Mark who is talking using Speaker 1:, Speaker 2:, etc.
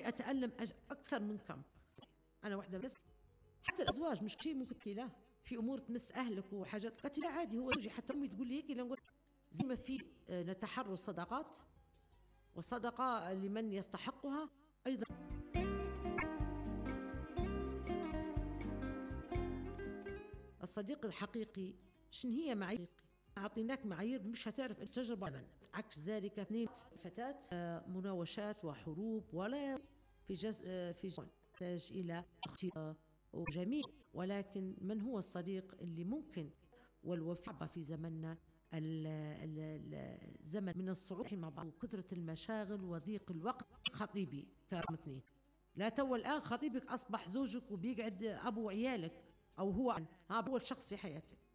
Speaker 1: أتألم أكثر منكم. أنا واحدة بس. حتى الأزواج مش شيء ممكن تحكي له في أمور تمس أهلك وحاجات، قلت لا عادي، هو زوجي. حتى أمي تقول لي هيك، نقول زي ما في نتحرى الصداقات، والصدقة لمن يستحقها أيضا. الصديق الحقيقي شن هي معايير؟ أعطيناك معايير مش هتعرف التجربة أبدا. عكس ذلك اثنين فتاة مناوشات وحروب، ولا في تحتاج إلى اختيار وجميل. ولكن من هو الصديق اللي ممكن والوفاء في زمننا، الزمن من الصعود مع بعض وكثرة المشاغل وضيق الوقت؟ خطيبي كرقم 2. لا تو الآن خطيبك أصبح زوجك وبيقعد أبو عيالك، أو هو أول شخص في حياتك.